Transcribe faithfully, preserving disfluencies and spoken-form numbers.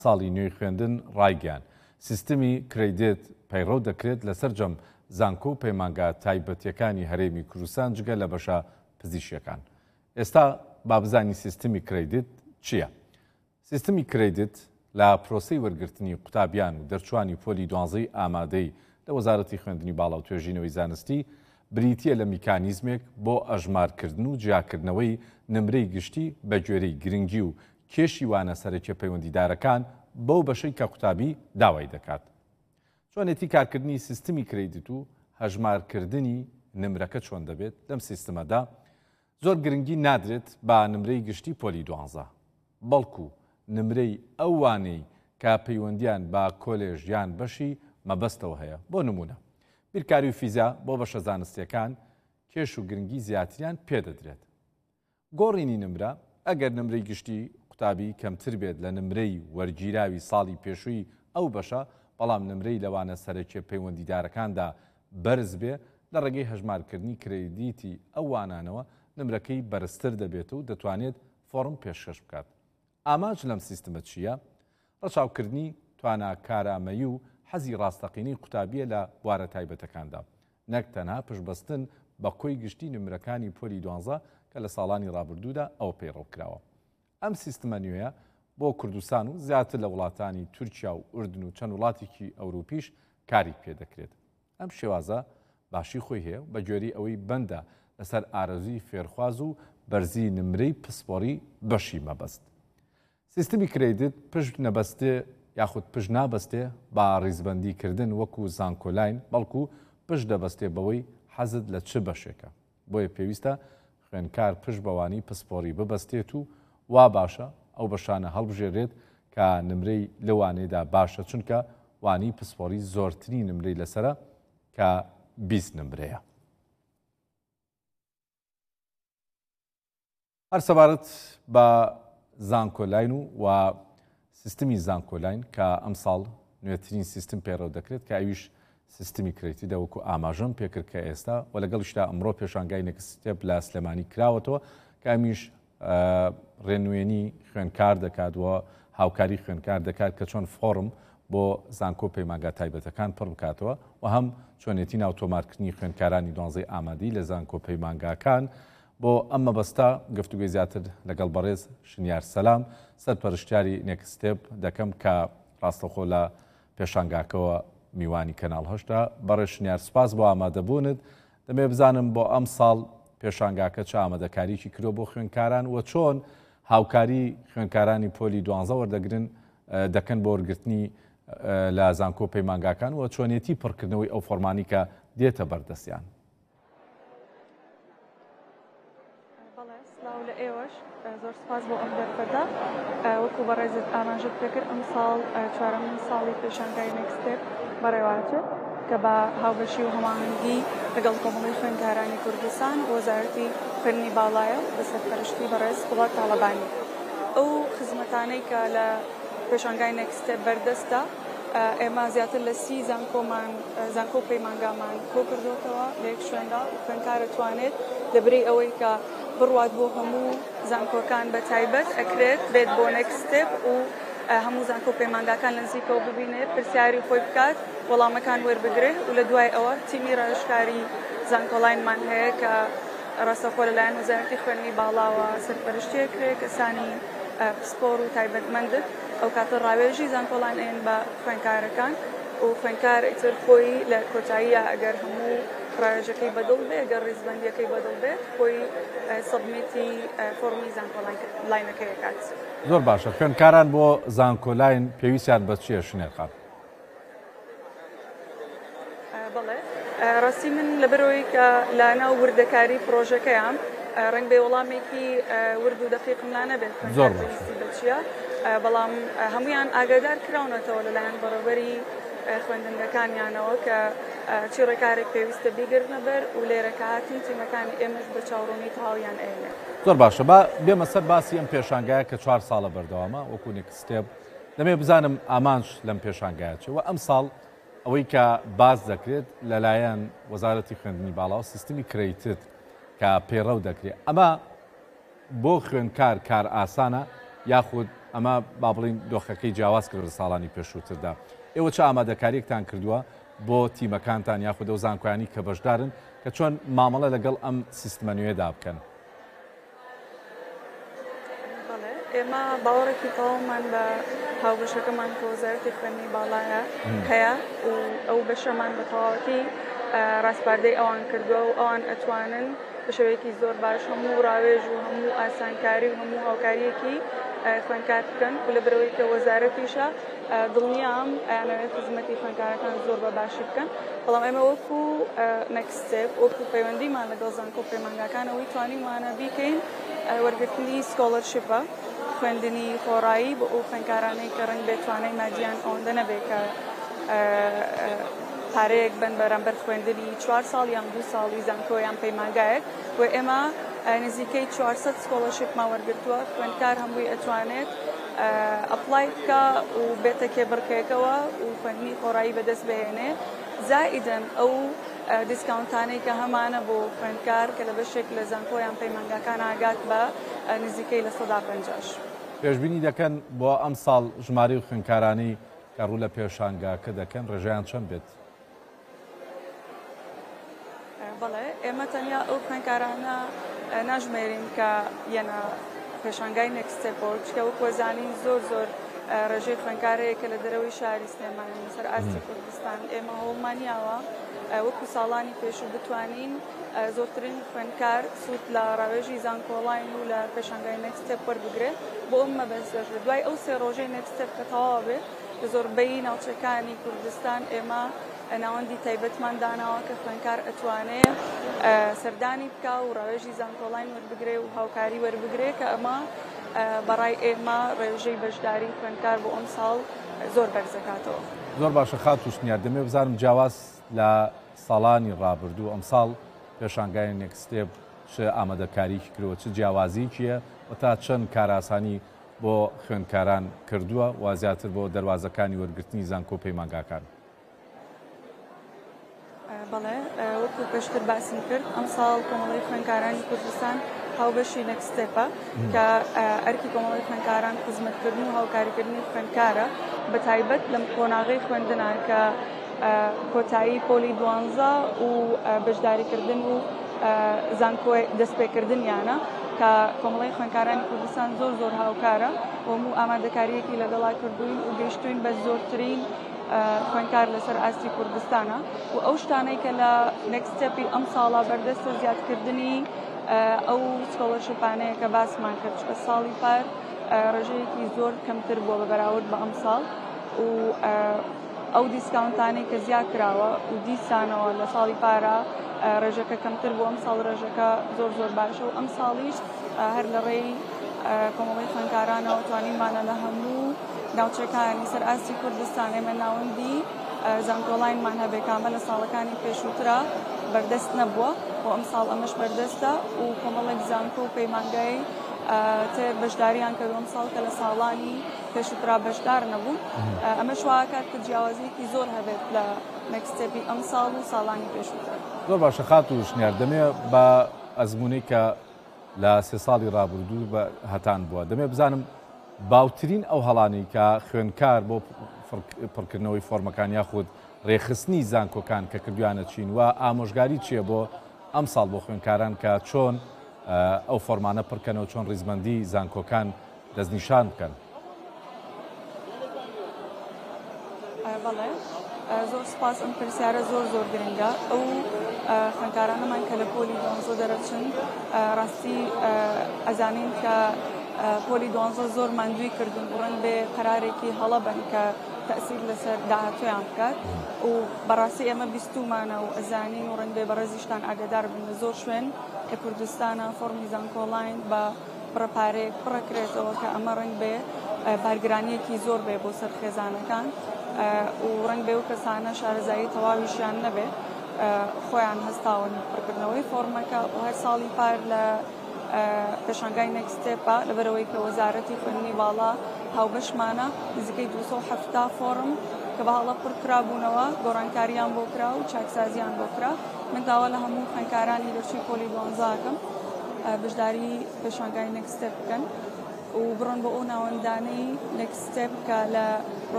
ساڵی نوێی خوێندن ڕایگەیاند. سیستمی کریدیت پەیڕەو دەکرێت لەسەر جەم زانکۆ و پەیمانگا تایبەتیەکانی هەرێمی کوردستان جگە لە بەشە پزیشکیەکان. ئێستا با بزانی سیستمی کریدیت چییە؟ سیستمی کریدیت لە پرۆسەی وەرگرتنی قوتابیان و دەرچوانی پۆلی دوانزەی ئامادەی لە وەزارەتی خوێندنی باڵا و توێژینەوەی زانستی بریتیە لە میکانیزمێک بۆ ئەژمارکردن و جیاکردنەوەی نمرەی گشتی بە گوێرەی گرنگی و کێشی وانە سەرەکیە پەیوەندیدارەکان بەو بەشەی کە قوتابی داوای دەکات. چۆنێتی کارکردنی سیستمی کریدیت و هەژمارکردنی نمرەکە چۆن دەبێت لەم سیستەمەدا زۆر گرنگی نادرێت بە نمرەی گشتی پۆلی دوانزە، بەڵکو نمرەی ئەو وانەی کە پەیوەندیان بە کۆلێژ یان بەشی مەبەستەوە هەیە. بۆ نمونە بیرکاری و فیزیا بۆ بەشە زانستیەکان کێش و گرنگی زیاتریان پێدەدرێت. گۆڕینی نمرە ئەگەر نمرەی گشتی قوتابی کەمتر بێت لە نمرەی وەرگیراوی ساڵی پێشووی ئەو بەشە، بەڵام نمرەی لەوانە سەرەکیە پەیوەندیدارەکاندا بەرز بێ لە ڕێگەی هەژمارکردنی کریدیتی ئەو وانانەوە نمرەکەی بەرزتر دەبێت و دەتوانێت فۆرم پێشکەش بکات. ئاماژ لەم سیستمە چییە؟ ڕەچاوکردنی توانە کارامەیی و حەزی ڕاستەقینەی قوتابیە لە بوارە تایبەتەکاندا، نەک تەنها پشتبەستن بە کۆی گشتی نمرەکانی پۆلی دوانزە کە لە ساڵانی ڕابردوودا ئەوە پەیڕەوکراوە. ئەم سیستمە نوێیە بۆ کوردستان و زیاتر لە وڵاتانی تورکیا و ئوردن و چەند وڵاتێکی ئەوروپیش کاری پێدەکرێت. ئەم شێوازە باشی خۆی هەیە بە گوێرەی ئەوەی بەندە لەسەر ئارەزوی فێرخواز و بەرزی نمرەی پسپۆڕی بەشی مەبەست. سیستمی کریدیت پشت نەبەستێ یاخود پشت نابەستێ با ڕیزبەندیکردن وەکو زانکۆلاین، بەڵکو پشت دەبەستێ بەوەی حەزت لە چ بەشێکە. بۆیە پێویستە خوێنکار پشت بەوانی پسپۆڕی ببەستێت و وا باشە ئەو بەشانە هەڵبژێرێت کە نمرەی لەوانێدا باشە، چونکە وانی پسپۆڕی زۆرترین نمرەی لەسرە کە بیست نمرەیە. هەر سەبارەت بە زانکۆلاین و و سیستمی زانکۆلاین کە ئەم ساڵ نوێترین سیستم پێڕەو دەکرێت کە ئەویش سیستمی کریدیتە وەکو ئاماژەم پێکرد کە ئێستا و لەگەڵشتا ئەمڕۆ پێشانگای نەکسستێپ لە سلێمانی کراوەتەوە کە ئەمیش ڕێنوێنی خوێنکار دەکاتەوە، هاوکاری خوێنکار دەکات کە چۆن فۆرم بۆ زانکۆ پەیمانگا تایبەتەکان پڕ بکاتەوە و هەم چۆنێتی ناوتۆمارکردنی خوێنکارانی دوانزەی ئامادەی لە زانکۆ پەیمانگاکان. بۆ ئەم مەبەستە گفتوگوی زیاتر لەگەڵ بەڕێز شنیار سەلام سەرپەرشتیاری نێکستێپ دەکەم کە ڕاستەخۆ لە پێشانگاکەوە میوانی کەناڵ هەشتا. بەڕێز شنیار سپاس بۆ ئامادەبوونت. دەمێ بزانم بۆ ئەم ساڵ پێشانگاکە چ ئامادەکاریکی کرۆ بۆ خوێنکاران و چۆن هاوکاری خوێنکارانی پۆلی دوانزە وەردەگرن دەکەن بۆ وەرگرتنی لە زانکۆ پەیمانگاکان و چۆنێتی پڕکردنەوەی ئەو فۆرمانی کە دێتە بەردەستیان. لە ئێوەش زۆر سپاس بۆ ئەم دەرفەتە وەکو بەڕێزت ئاماژت پێکرد ئەم ساڵ چوارەمین ساڵی پێشانگای نێکستێپ بەڕێواتر کە بە هاوبەشی و هەماهەنگی لەگەڵ کۆمەڵی خوێنکارانی کوردستان وەزارەتی خوێندنی باڵایە بە سەرپەرشتی بەڕێز وڵات تاڵەبانی ئەو خزمەتانەی کە لە پێشانگای نێکستێپ بەردەستە ئێمە زیاتر لە سی زانکۆمان زانکۆ پەیمانگامان کۆ کردوتەوە لە یەک شوێندا خوێنکار دەتوانێت لەبرەی ئەوەی کە بڕوات بۆ هەموو زانکۆکان بە تایبەت ئەکرێت بێت بۆ نێکستێپ و هەموو زانکۆ پەیمانگاکان لە نزیکەوە ببینێت، پرسیاری خۆی بکات، وەڵامەکان وەربگرێت و لە دوای ئەوە تیمی ڕێژکاری زانکۆلاینمان هەیە کە ڕاستەخۆ لەلایەن وەزارەتی خوێندنی باڵاوە سەرپەرشتیە کرێت کەسانی پسپۆڕ و تایبەتمەندت ئەو کاتە ڕاوێژی زانکۆلاین ئێن بە خوێنکارەکان و خوێنکار ئیتر خۆی لە کۆتاییە ئەگەر هەموو ڕێژەکەی بەدڵ بێ، ئەگەر ڕیزبەندیەکەی بەدڵ بێت خۆی سەبمیتی فۆرمی زانکۆلاینەکەی دەکات. زۆر باشە. خوێنکاران بۆ زانکۆلاین پێویستیان بە چییە شنێرخان؟ بەڵێ ڕاستی من لەبەرەوەی کە لە ناو وردەکاری پرۆژەکەیان ڕنگ بێ وەڵامێکی ورد و دەقیقم نەبێت زۆر باشە بچیە، بەڵام هەمویان ئاگادار کراونەتەوە لەلایەن بەڕێوەبەری خوێندنگەکانیانەوە کە چی ڕێکارێک پێویستە بیگرنە بەر و لێرەکە هاتین تیمەکانی ئێمەش بە چاوڕوونی تەواویان ئێنێ. زۆر باشە. با بێمە سەر باسی ئەم پێشانگایە کە چوار ساڵە بەردەوامە وەکو نێکستێپ. دەمێ بزانم ئامانج لەم پێشانگایە چێوە ئەم ساڵ ئەوەی کە باز دەکرێت لەلایەن وەزارەتی خوێندنی باڵا و سیستمی کریدیت کە پێڕەو دەکرێت. ئەمە بۆ خوێنکار کار ئاسانە یاخود ئەمە با بڵین دۆخەکەی جیاواز کرد لە ساڵانی پێشووتردا. ئێوە چ ئامادەکاریەکتان کردووە بۆ تیمەکانتان یاخود ئەو زانکۆیانی کە بەشدارن کە چۆن مامەڵە لەگەڵ ئەم سیستمە نوێدا بکەن؟ ئێمە باوەڕێکی تەواومان بە هاوبەشەکەمان کە وەزارەتی خوێندنی باڵایە هەیە و ئەو بەشەمان بە تەواوەتی ڕاستپاردەی ئەوان کردووە و ئەوان ئەتوانن بە شێوەیەکی زۆر باش هەموو ڕاوێژ و هەموو ئاسانکاری و هەموو هاوکاریەکی خوێندکار بکەن و لە بەرەوەی کە وەزارەتیشە دڵنیام ئەیانەوێت خزمەتی خوێندکارەکان زۆر بە باشی بکەن. بەڵام ئێمە وەکو نەکسستێپ وەکو پەیوەندیمان لەگەڵ زانکۆ پەیمانگاکانەوەی توانیمانە بیکەین وەرگرتنی سکۆلەرشیپە خوێندنی خۆڕایی بۆ ئەو خوێندکارانەی کە ڕەنگ بێتوانەی مادیان ئەوەندە نەبێت کە پارەیەک بن بەرامبەر خوێندنی چوار ساڵ یان دوو ساڵی زانکۆ یان پەیمانگایەک و ئێمە نزیکەی چوارسەد سکۆلەرشیپمان وەرگرتووە خوێندکار هەمووی ئەتوانێت ئەپلای بکە و بێتە کێبڕکێکەوە و خوێندنی خۆڕایی بەدەست بهێنێ زائیدەن ئەو دیسکاونتانەی کە هەمانە بۆ خوێندکار کە لە بەشێک لە زانکۆ یان پەیمانگاکان ئاگات بە نزیکەی لە سەدا پەنجاش. پێشبینی دەکەن بۆ ئەم ساڵ ژمارەی خوێندکارانی کە ڕوو لە پێشانگاکە دەکەن ڕێژەیان چەند بێت؟ بەڵێ ئێمە تەنیا ئەو خوێندکارانە ناژمێرین کە یەنە پێشانگای نێکستێپۆ چکە وەک وەزانین زۆر زۆر ڕێژەی خوێندکارەیە کە لە دەرەوەی شاری سلێمانی لەسەر ئاستی کوردستان ئێمە هەوڵمانیاوە وەکو ساڵانی پێشوو بتوانین زۆرترین خوێندکار سوود لە ڕاوێژی زانکۆڵاین و لە پێشانگای نێکستێپ وەربگرێت بۆ ئەم مەبەستەش دوای ئەو سێ ڕۆژەی نێکستێپ کە تەواو بێت لە زۆربەی ناوچەکانی کوردستان ئێمە ناوەندی تایبەتمان داناوە کە خوێندکار ئەتوانێت سەردانی بکە و ڕاوێژی زانکۆڵاین وەربگرێ و هاوکاری وەربگرێ کە ئەمە بەڕای ئێمە ڕێژەی بەشداری خوێندکار بۆ ئەم ساڵ زۆر بەرزەکاتەوە. زۆر باشە خات و شنیار دەمێ بزانم جیاواز لە ساڵانی ڕابردوو ئەم ساڵ پێشانگای نێکستێپ چ ئامادەکاریی کردووە چ جیاوازی چییە و تا چەند کاراسانی بۆ خوێندکاران کردووە و زیاتر بۆ دەواازەکانی وەرگرتنی زانکۆ پەیمانگاکان. بەڵێ وەکو پێشتر باسی کرد ئەم ساڵ کۆمەڵی خوێندکارانی کوردستان هاوبەشی نەکستێپە کە ئەرکی کۆمەڵی خوێندکاران خزمەتکردن و هاوکاریکردنی خوێندکارە بە تایبەت لەم کۆناغی خوێندنان کە کۆتایی پۆلی دوانزە و بەشداریکردن و زانکۆی دەستپێکردنیانە کە کۆمەڵی خوێندکارانی کوردستان زۆر زۆر هاوکارە هەموو ئامادەکاریەکی لەگەڵا کردوین و گەیشتوین بە زۆرترین خوێندکار لەسەر ئاستی کوردستانە و ئەو شتانەی کە لە نێکستێپی ئەم ساڵا بەردەستە زیادکردنی ئەو سکۆلەرشیپانەیە کە باسمان کرد چکە ساڵی پار ڕێژەیەکی زۆر کەمتر بووە بە بەراورد بە ئەم ساڵ و ئەو دیسکاونتانەی کە زیاد کراوە و دیسانەوە لە ساڵی پارە ڕێژەکە کەمتر بوو ئەم ساڵ ڕێژەکە زۆر زۆر باشە و ئەم ساڵیش هەر لە ڕێی کۆمەڵی خوێندکارانەوە توانیمانە لە هەموو ناوچەکانی سەر ئاستی کوردستان ئێمە ناوەندی زانکۆڵاینمان هەبێ کامە لە ساڵەکانی پێشووترا بەردەست نەبووە و ئەم ساڵ ئەمەش بەردەستە و کۆمەڵێک زانکۆ و پەیمانگای تێ بەشداریان کردو ئەم ساڵ کە لە ساڵانی پێشووترا بەشدار نەبوون ئەمەش واکات کە جیاوازیەکی زۆر هەبێت لە نێکستێپی ئەم ساڵ و ساڵانی پێشووتر. زۆر باشە خات و شنیار دەمێ بە ئەزمونەی کە لە سێ ساڵی ڕابردوو بە هەتان بووە دەمێ بزانم باوترین ئەو هەڵانی کە خوێندکار بۆ پڕکردنەوەی فۆرمەکان یاخود ڕێخستنی زانکۆکان کە کردویانە چین و ئامۆژگاری چییە بۆ ئەم ساڵ بۆ خوێندکاران کە چۆن ئەو فۆرمانە پڕکەنەوە چۆن ڕیزبەندی زانکۆکان دەستنیشان بکەن؟ بەڵێ زۆر سپاس ئەم پرسیارە زۆر زۆر گرنگە ئەو خوێندکارانەمان کە لە پۆلی دوانزە دەرەچن ڕاستی ئەزانین کە پۆلی دوانزە زۆر ماندووی کردن و ڕەنگ بێ قەرارێکی هەڵە بن کە تەئسیر لەسەر داهاتویان بکات و بەڕاستی ئێمە بیستومانە و ئەزانین و ڕەنگ بێ بەڕێزیشتان ئاگادار بن لە زۆر شوێن لە کوردستانە فۆرمی زانکۆڵاین بە بڕەپارەیەک بڕەکرێتەوە کە ئەمە ڕەنگ بێ بارگرانیەکی زۆر بێ بۆ سەر خێزانەکان و ڕەنگ بێ و کەسانە شارەزایی تەواویشیان نەبێ خۆیان هەستاون پڕکردنەوەی فۆرمەکە و هەر ساڵی پار لە پێشانگای نێکستێپە لەبەرەوەی کە وەزارەتی خوێندنی باڵا هاوبەشمانە نزیکەی دووسە و هەفتا فۆرم کە بە هەڵە پڕکرابوونەوە گۆڕانکاریان بۆ کرا و چاکسازیان بۆ کرا من داوا لە هەموو خوێندکارانی دەرچووی پۆلی دوانزە ئەکەم بەشداری پێشانگای نێکستێپ بکەن و بڕۆن بۆ ئەو ناوەندانەی نێکست ستێپ کە لە